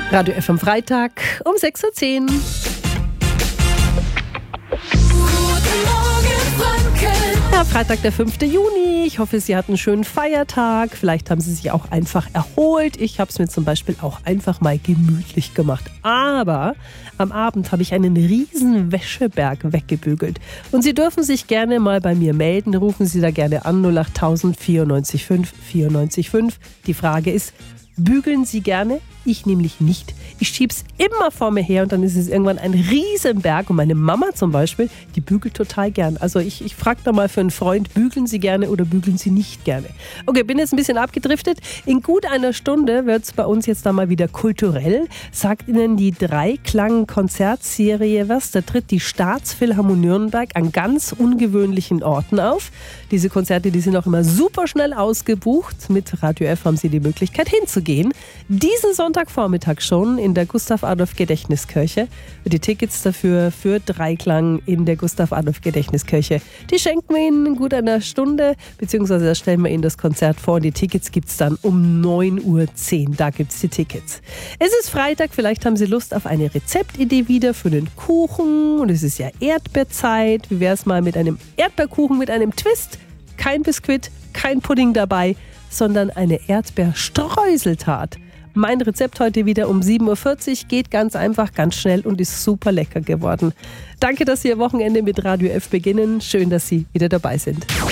Radio F am Freitag um 6.10 Uhr. Ja, Freitag, der 5. Juni. Ich hoffe, Sie hatten einen schönen Feiertag. Vielleicht haben Sie sich auch einfach erholt. Ich habe es mir zum Beispiel auch einfach mal gemütlich gemacht. Aber am Abend habe ich einen riesen Wäscheberg weggebügelt. Und Sie dürfen sich gerne mal bei mir melden. Rufen Sie da gerne an 08000 94 5 94 5. Die Frage ist, bügeln Sie gerne? Ich nämlich nicht. Ich schieb's immer vor mir her und dann ist es irgendwann ein Riesenberg. Und meine Mama zum Beispiel, die bügelt total gern. Also ich frage da mal für einen Freund, bügeln Sie gerne oder bügeln Sie nicht gerne? Okay, bin jetzt ein bisschen abgedriftet. In gut einer Stunde wird es bei uns jetzt da mal wieder kulturell. Sagt Ihnen die Dreiklang-Konzertserie was? Da tritt die Staatsphilharmonie Nürnberg an ganz ungewöhnlichen Orten auf. Diese Konzerte, die sind auch immer super schnell ausgebucht. Mit Radio F haben Sie die Möglichkeit hinzugehen. Diesen Sonntagvormittag schon in der Gustav-Adolf-Gedächtniskirche. Die Tickets dafür für Dreiklang in der Gustav-Adolf-Gedächtniskirche, die schenken wir Ihnen in gut einer Stunde, beziehungsweise da stellen wir Ihnen das Konzert vor. Die Tickets gibt es dann um 9.10 Uhr. Da gibt es die Tickets. Es ist Freitag, vielleicht haben Sie Lust auf eine Rezeptidee wieder für den Kuchen. Und es ist ja Erdbeerzeit. Wie wäre es mal mit einem Erdbeerkuchen mit einem Twist? Kein Biskuit, kein Pudding dabei, sondern eine Erdbeerstreuseltat. Mein Rezept heute wieder um 7.40 Uhr, geht ganz einfach, ganz schnell und ist super lecker geworden. Danke, dass Sie Ihr Wochenende mit Radio F beginnen. Schön, dass Sie wieder dabei sind.